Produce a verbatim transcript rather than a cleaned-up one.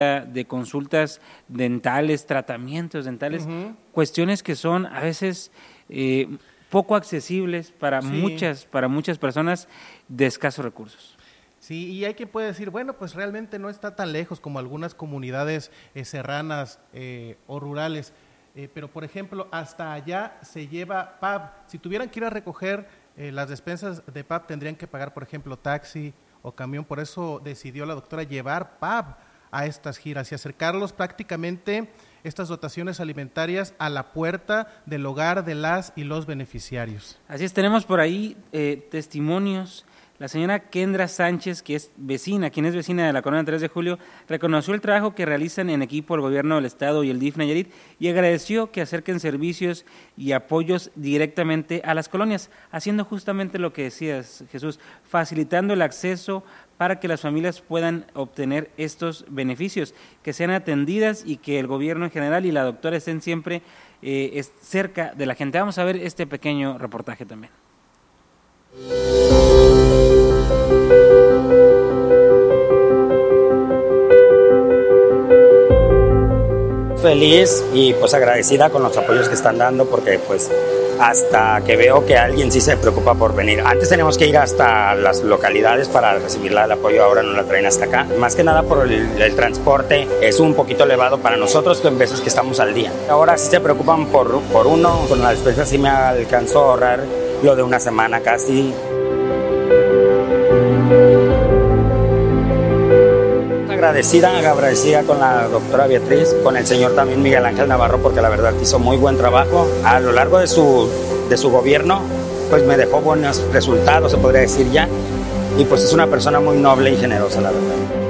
de consultas dentales, tratamientos dentales, uh-huh. cuestiones que son a veces eh, poco accesibles para, sí. muchas, para muchas personas de escasos recursos. Sí, y hay quien puede decir, bueno, pues realmente no está tan lejos como algunas comunidades eh, serranas eh, o rurales, eh, pero por ejemplo, hasta allá se lleva P A B. Si tuvieran que ir a recoger eh, las despensas de P A B, tendrían que pagar, por ejemplo, taxi o camión. Por eso decidió la doctora llevar P A B a estas giras y acercarlos prácticamente estas dotaciones alimentarias a la puerta del hogar de las y los beneficiarios. Así es, tenemos por ahí eh, testimonios. La señora Kendra Sánchez, que es vecina, quien es vecina de la colonia tres de julio, reconoció el trabajo que realizan en equipo el gobierno del estado y el D I F Nayarit y agradeció que acerquen servicios y apoyos directamente a las colonias, haciendo justamente lo que decías, Jesús, facilitando el acceso para que las familias puedan obtener estos beneficios, que sean atendidas y que el gobierno en general y la doctora estén siempre eh, cerca de la gente. Vamos a ver este pequeño reportaje también. Feliz y pues agradecida con los apoyos que están dando, porque pues hasta que veo que alguien sí se preocupa por venir. Antes teníamos que ir hasta las localidades para recibir el apoyo, ahora nos la traen hasta acá. Más que nada por el, el transporte es un poquito elevado para nosotros en veces que estamos al día. Ahora sí se preocupan por, por uno, con la despensa sí me alcanzó a ahorrar lo de una semana casi. Agradecida, agradecida con la doctora Beatriz, con el señor también Miguel Ángel Navarro, porque la verdad hizo muy buen trabajo. A lo largo de su, de su gobierno, pues me dejó buenos resultados, se podría decir ya, y pues es una persona muy noble y generosa, la verdad.